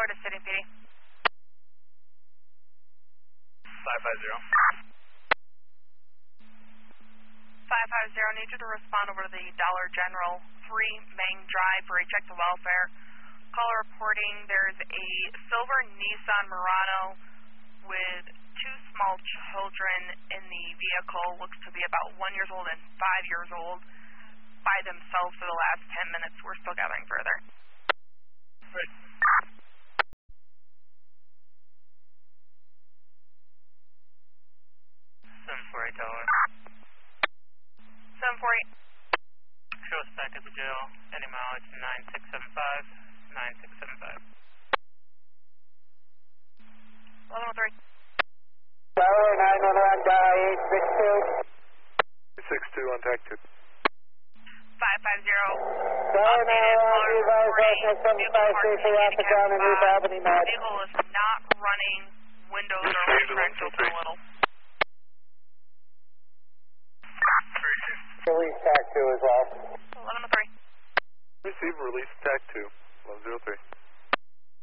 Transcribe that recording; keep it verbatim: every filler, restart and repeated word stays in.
to City P D. five five zero. five five zero, need you to respond over to the Dollar General three Main Drive for a check to welfare. Caller reporting there's a silver Nissan Murano with two small children in the vehicle, looks to be about one years old and five years old, by themselves for the last ten minutes. We're still gathering further. Right. seven four eight Dollar. seven four eight. Show us back at the jail. Any mileage nine six seven five. nine six seven five. eleven oh three. Tower nine one one, dial eight six two. eight six two on tac two. five five zero. Tower nine one one, revised National seven five safety rapid down in East Albany, Mass. Vehicle is not running. Windows are only cracked open a little. Release tac two as well. eleven oh three. Receive release tac two. eleven oh three.